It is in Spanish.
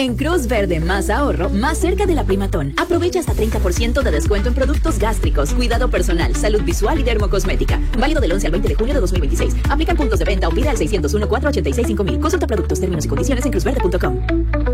En Cruz Verde, más ahorro, más cerca de la Primatón. Aprovecha hasta 30% de descuento en productos gástricos, cuidado personal, salud visual y dermocosmética. Válido del 11 al 20 de junio de 2026. Aplican puntos de venta o pide al 601-486-5000. Consulta productos, términos y condiciones en cruzverde.com.